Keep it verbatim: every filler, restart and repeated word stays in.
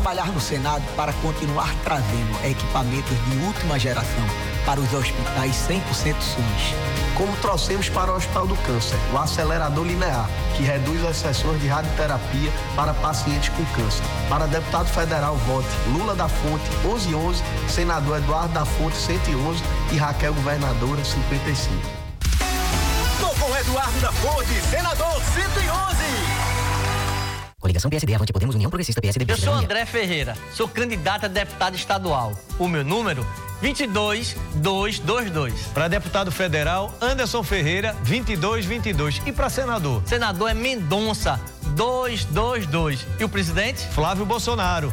trabalhar no Senado para continuar trazendo equipamentos de última geração para os hospitais cem por cento SUS. Como trouxemos para o Hospital do Câncer, o acelerador linear, que reduz as sessões de radioterapia para pacientes com câncer. Para deputado federal, vote Lula da Fonte, onze onze, senador Eduardo da Fonte, cento e onze e Raquel Governadora, cinquenta e cinco. Tô com Eduardo da Fonte, senador, cento e onze. Coligação P S D, Avante Podemos, União Progressista, P S D. Eu sou André Ferreira, sou candidato a deputado estadual. O meu número, vinte e dois mil duzentos e vinte e dois. Para deputado federal, Anderson Ferreira, vinte e dois mil e vinte e dois. E para senador? Senador é Mendonça, duzentos e vinte e dois. E o presidente? Flávio Bolsonaro,